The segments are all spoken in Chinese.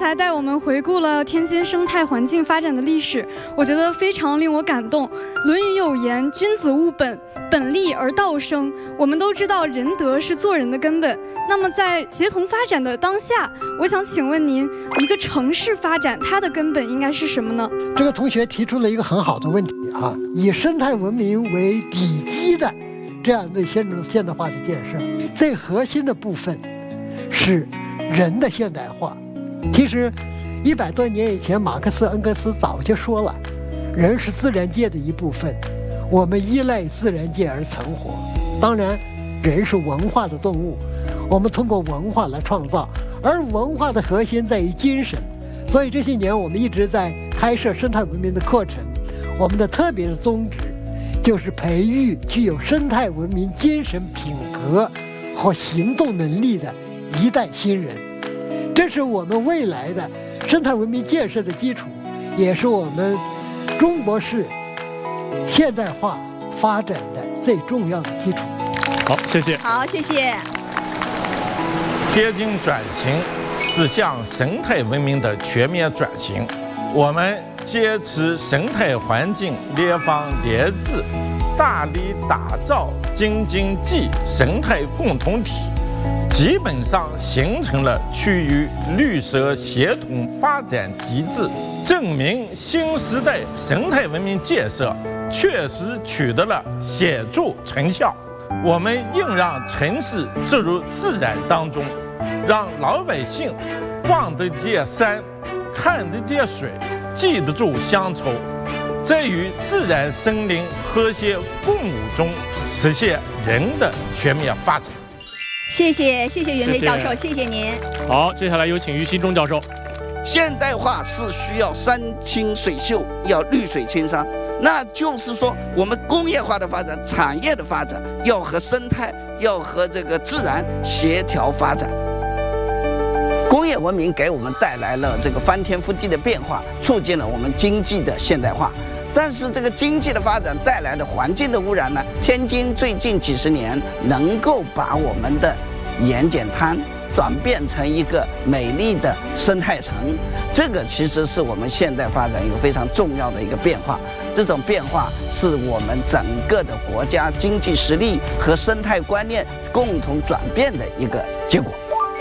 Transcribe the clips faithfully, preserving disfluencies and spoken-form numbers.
才带我们回顾了天津生态环境发展的历史，我觉得非常令我感动。《论语》有言：“君子务本，本立而道生。”我们都知道仁德是做人的根本。那么在协同发展的当下，我想请问您，一个城市发展它的根本应该是什么呢？ 这个同学提出了一个很好的问题啊，以生态文明为底基的这样的现现代化的建设，最核心的部分是人的现代化。其实一百多年以前，马克思、恩格斯早就说了，人是自然界的一部分，我们依赖自然界而存活。当然，人是文化的动物，我们通过文化来创造，而文化的核心在于精神。所以这些年我们一直在开设生态文明的课程，我们的特别的宗旨就是培育具有生态文明精神品格和行动能力的一代新人。这是我们未来的生态文明建设的基础，也是我们中国式现代化发展的最重要的基础。 好，谢谢。 好，谢谢。 天津转型是向生态文明的全面转型，我们坚持生态环境联防联治，大力打造京津冀生态共同体，基本上形成了区域绿色协同发展机制，证明新时代生态文明建设确实取得了显著成效。我们应让城市置入自然当中，让老百姓望得见山，看得见水，记得住乡愁，在与自然森林和谐共舞中实现人的全面发展。 谢谢，谢谢袁飞教授，谢谢，谢谢您。 好，接下来有请于新忠教授。 现代化是需要山清水秀，要绿水青山，那就是说我们工业化的发展、产业的发展要和生态、要和这个自然协调发展。工业文明给我们带来了这个翻天覆地的变化，促进了我们经济的现代化。但是这个经济的发展带来的环境的污染呢？天津最近几十年能够把我们的盐碱滩转变成一个美丽的生态城，这个其实是我们现代发展一个非常重要的一个变化。这种变化是我们整个的国家经济实力和生态观念共同转变的一个结果。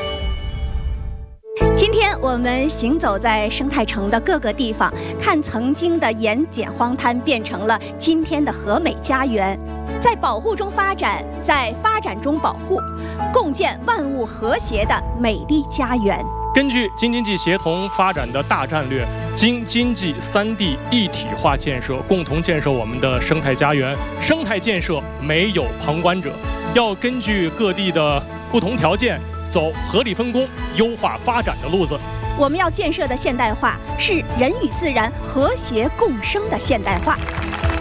今天我们行走在生态城的各个地方，看曾经的盐碱荒滩变成了今天的和美家园，在保护中发展，在发展中保护，共建万物和谐的美丽家园。 根据京津冀协同发展的大战略，京津冀三地一体化建设，共同建设我们的生态家园。生态建设没有旁观者，要根据各地的不同条件，走合理分工、优化发展的路子。 我们要建设的现代化是人与自然和谐共生的现代化。